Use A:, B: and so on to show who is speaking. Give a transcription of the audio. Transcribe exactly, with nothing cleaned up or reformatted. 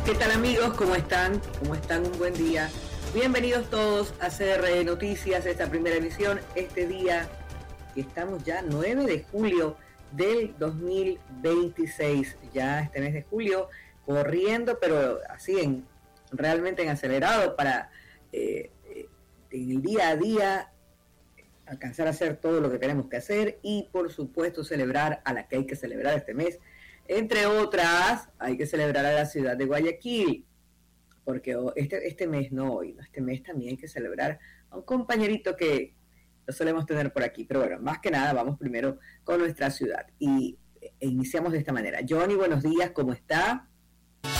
A: ¿Qué tal amigos? ¿Cómo están? ¿Cómo están? Un buen día. Bienvenidos todos a C R Noticias, esta primera emisión, este día que estamos ya nueve de julio del dos mil veintiséis. Ya este mes de julio corriendo, pero así en realmente en acelerado para eh, en el día a día alcanzar a hacer todo lo que tenemos que hacer y por supuesto celebrar a la que hay que celebrar este mes. Entre otras, hay que celebrar a la ciudad de Guayaquil, porque este, este mes no hoy, ¿no? Este mes también hay que celebrar a un compañerito que lo solemos tener por aquí. Pero bueno, más que nada vamos primero con nuestra ciudad y e iniciamos de esta manera. Johnny, buenos días, ¿cómo está?